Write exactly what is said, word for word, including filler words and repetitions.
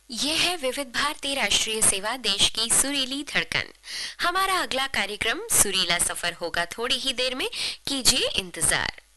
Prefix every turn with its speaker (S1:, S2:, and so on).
S1: ये है विविध भारती राष्ट्रीय सेवा, देश की सुरीली धड़कन। हमारा अगला कार्यक्रम सुरीला सफर होगा थोड़ी ही देर में, कीजिए इंतजार।